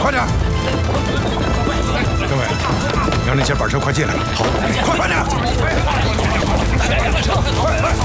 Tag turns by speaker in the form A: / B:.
A: 快点！政委，让那些板车快进来。好，快点！